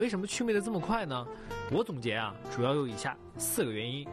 为什么祛魅的这么快呢？我总结啊，主要有以下4个原因。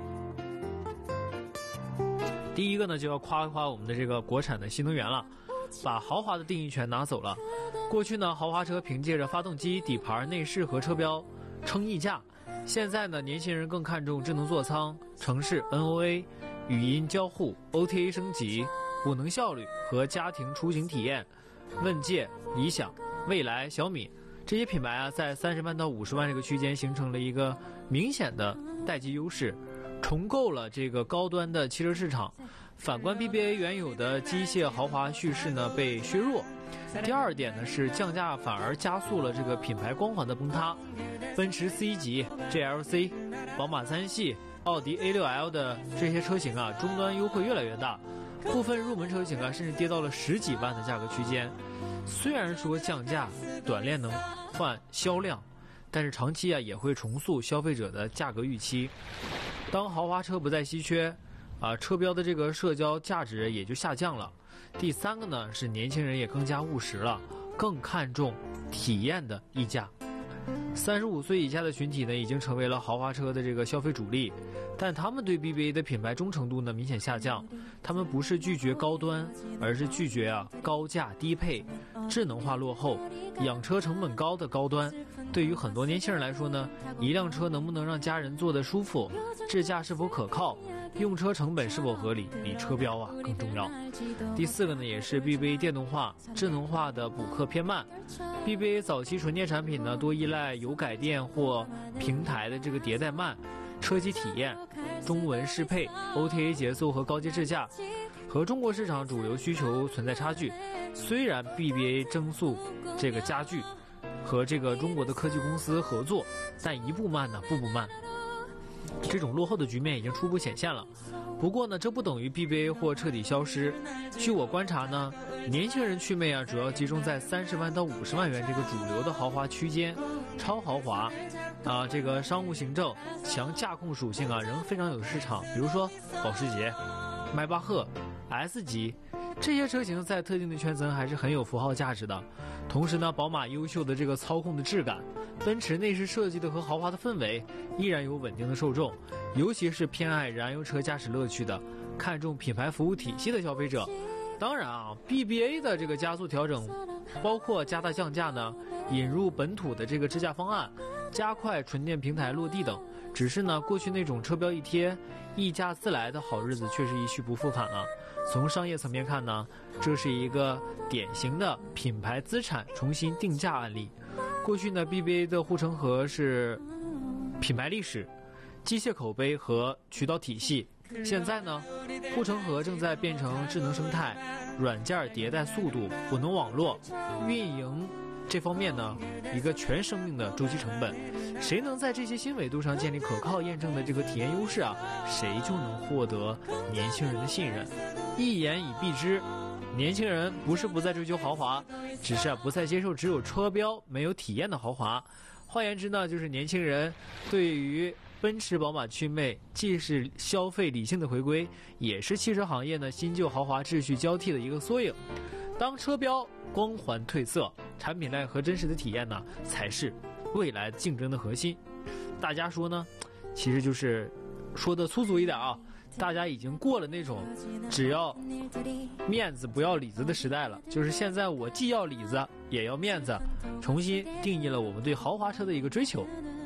第一个呢，就要夸一夸我们的这个国产的新能源了，把豪华的定义权拿走了。过去呢，豪华车凭借着发动机、底盘、内饰和车标称溢价，现在呢，年轻人更看重智能座舱、城市 NOA、语音交互、OTA 升级、补能效率和家庭出行体验。问界、理想、蔚来、小米这些品牌啊，在30万到50万这个区间形成了一个明显的代际优势，重构了这个高端的汽车市场。反观 BBA 原有的机械豪华叙事呢被削弱。第二点呢是降价反而加速了这个品牌光环的崩塌。奔驰 C 级、GLC、宝马3系、奥迪 A6L 的这些车型啊，终端优惠越来越大，部分入门车型啊甚至跌到了10几万的价格区间。虽然说降价短链能换销量，但是长期啊也会重塑消费者的价格预期。当豪华车不再稀缺车标的这个社交价值也就下降了。第三个呢是年轻人也更加务实了，更看重体验的溢价。35岁以下的群体呢已经成为了豪华车的这个消费主力，但他们对 BBA 的品牌忠诚度呢明显下降。他们不是拒绝高端，而是拒绝高价低配、智能化落后、养车成本高的高端。对于很多年轻人来说呢，一辆车能不能让家人坐得舒服，智驾是否可靠，用车成本是否合理，比车标更重要。第4个呢，也是 BBA 电动化、智能化的补课偏慢。BBA 早期纯电产品呢，多依赖油改电或平台的这个迭代慢，车机体验、中文适配、OTA 节奏和高阶智驾，和中国市场主流需求存在差距。虽然 BBA 增速这个加剧，和这个中国的科技公司合作，但一步慢呢，步步慢。这种落后的局面已经初步显现了。不过呢，这不等于 BBA 或彻底消失。据我观察呢，年轻人祛魅主要集中在30万到50万元这个主流的豪华区间，超豪华这个商务行政、强驾控属性仍非常有市场。比如说保时捷、迈巴赫、S 级这些车型在特定的圈层还是很有符号价值的。同时呢，宝马优秀的这个操控的质感，奔驰内饰设计的和豪华的氛围，依然有稳定的受众，尤其是偏爱燃油车驾驶乐趣的、看重品牌服务体系的消费者。当然BBA 的这个加速调整，包括加大降价呢，引入本土的这个支架方案，加快纯电平台落地等。只是呢，过去那种车标一贴、溢价自来的好日子却是一去不复返了。从商业层面看呢，这是一个典型的品牌资产重新定价案例。过去呢 BBA 的护城河是品牌历史、机械口碑和渠道体系，现在呢护城河正在变成智能生态、软件迭代速度、补能网络、运营这方面呢一个全生命的周期成本。谁能在这些新维度上建立可靠验证的这个体验优势谁就能获得年轻人的信任。一言以蔽之，年轻人不是不再追求豪华，只是不再接受只有车标没有体验的豪华。换言之呢，就是年轻人对于奔驰、宝马祛魅，既是消费理性的回归，也是汽车行业呢新旧豪华秩序交替的一个缩影。当车标光环褪色，产品力和真实的体验呢，才是未来竞争的核心。大家说呢，其实就是说的粗俗一点大家已经过了那种只要面子不要里子的时代了，就是现在我既要里子也要面子，重新定义了我们对豪华车的一个追求。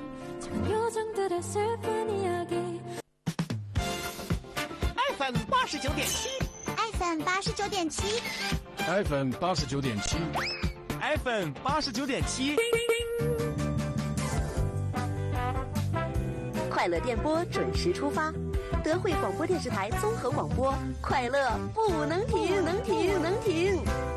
FM 89.7 FM 89.7 FM 89.7 FM 89.7， 快乐电波准时出发，德惠广播电视台综合广播，快乐不能停，能停能停。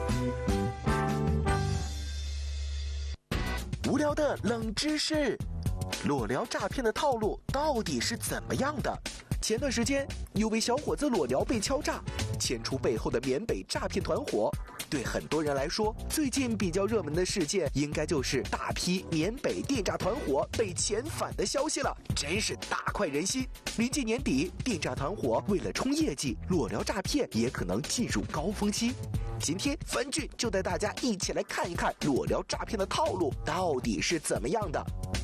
无聊的冷知识，裸聊诈骗的套路到底是怎么样的？前段时间有位小伙子裸聊被敲诈，牵出背后的缅北诈骗团伙。对很多人来说，最近比较热门的事件应该就是大批缅北电诈团伙被遣返的消息了，真是大快人心。临近年底，电诈团伙为了冲业绩，裸聊诈骗也可能进入高峰期。 今天樊俊就带大家一起来看一看裸聊诈骗的套路到底是怎么样的。